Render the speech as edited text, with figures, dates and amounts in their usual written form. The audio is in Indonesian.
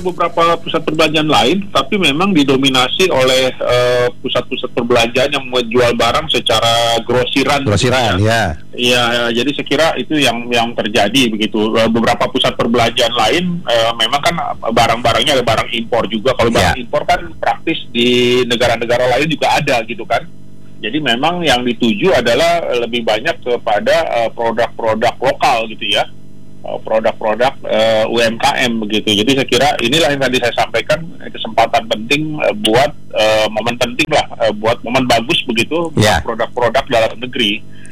beberapa pusat perbelanjaan lain, tapi memang didominasi oleh pusat-pusat perbelanjaan yang menjual barang secara grosiran. Grosiran, ya. Iya, jadi saya kira itu yang terjadi begitu. Beberapa pusat perbelanjaan lain memang kan barang-barangnya ada barang impor juga. Kalau barang impor kan praktis di negara-negara lain juga ada gitu kan. Jadi memang yang dituju adalah lebih banyak kepada produk-produk lokal gitu ya. Produk-produk UMKM begitu. Jadi saya kira inilah yang tadi saya sampaikan, kesempatan penting buat momen penting lah, buat momen bagus begitu, produk-produk dalam negeri.